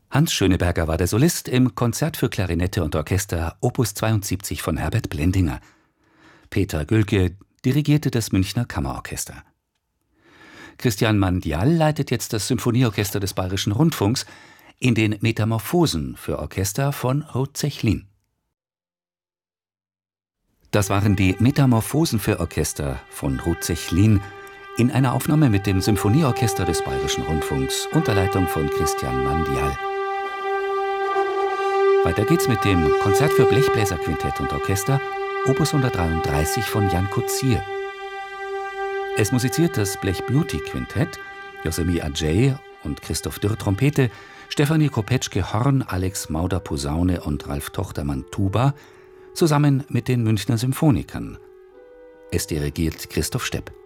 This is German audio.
Hans Schöneberger war der Solist im Konzert für Klarinette und Orchester Opus 72 von Herbert Blendinger. Peter Gülke dirigierte das Münchner Kammerorchester. Christian Mandial leitet jetzt das Symphonieorchester des Bayerischen Rundfunks in den Metamorphosen für Orchester von Ruth Zechlin. Das waren die Metamorphosen für Orchester von Ruth Zechlin in einer Aufnahme mit dem Symphonieorchester des Bayerischen Rundfunks unter Leitung von Christian Mandial. Weiter geht's mit dem Konzert für Blechbläserquintett und Orchester Opus 133 von Jan Koetsier. Es musiziert das Blech-Beauty-Quintett, Yosemite Adjei und Christoph Dürr Trompete, Stefanie Kopetschke Horn, Alex Mauder Posaune und Ralf Tochtermann Tuba, zusammen mit den Münchner Symphonikern. Es dirigiert Christoph Stepp.